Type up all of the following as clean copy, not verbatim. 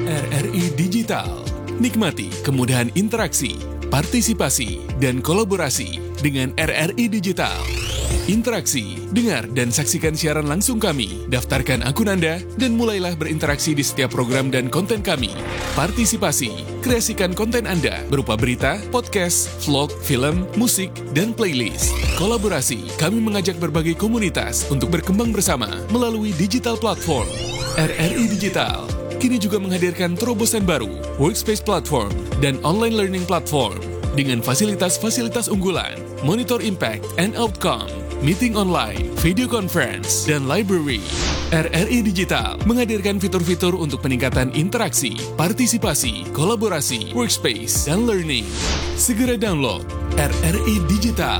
RRI Digital. Nikmati kemudahan interaksi, partisipasi, dan kolaborasi dengan RRI Digital. Interaksi, dengar dan saksikan siaran langsung kami, daftarkan akun Anda, dan mulailah berinteraksi di setiap program dan konten kami. Partisipasi, kreasikan konten Anda berupa berita, podcast, vlog, film, musik, dan playlist. Kolaborasi, kami mengajak berbagai komunitas untuk berkembang bersama melalui digital platform. RRI Digital kini juga menghadirkan terobosan baru, workspace platform, dan online learning platform dengan fasilitas-fasilitas unggulan, monitor impact and outcome, meeting online, video conference, dan library. RRI Digital menghadirkan fitur-fitur untuk peningkatan interaksi, partisipasi, kolaborasi, workspace, dan learning. Segera download RRI Digital.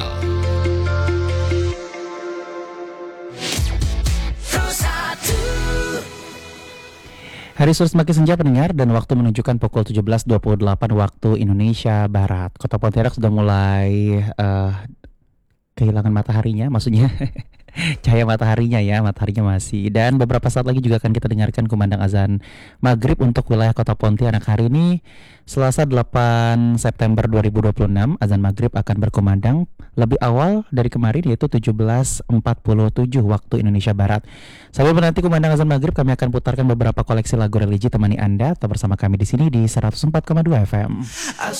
Hari sudah semakin senja pendengar dan waktu menunjukkan pukul 17.28 waktu Indonesia Barat. Kota Pontianak sudah mulai kehilangan mataharinya, maksudnya cahaya mataharinya ya, mataharinya masih. Dan beberapa saat lagi juga akan kita dengarkan kumandang azan maghrib untuk wilayah Kota Pontianak. Hari ini Selasa 8 September 2026, azan maghrib akan berkumandang lebih awal dari kemarin, yaitu 17.47 waktu Indonesia Barat. Sambil menanti kumandang azan maghrib, kami akan putarkan beberapa koleksi lagu religi temani Anda. Tetap bersama kami di sini di 104,2 FM.